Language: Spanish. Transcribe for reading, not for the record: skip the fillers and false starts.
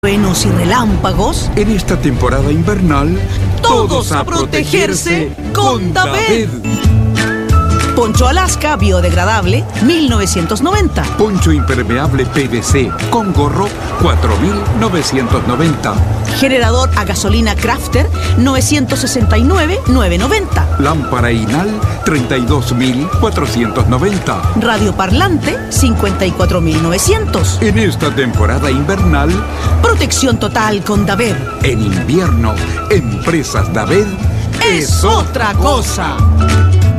Truenos y relámpagos. En esta temporada invernal, todos a protegerse con David. Poncho Alaska biodegradable, 1990. Poncho impermeable PVC con gorro, 4.990. Generador a gasolina Crafter, 969,990. Lámpara Inal, 32.490. Radio Parlante, 54,900. En esta temporada invernal, protección total con David. En invierno, Empresas David es otra cosa.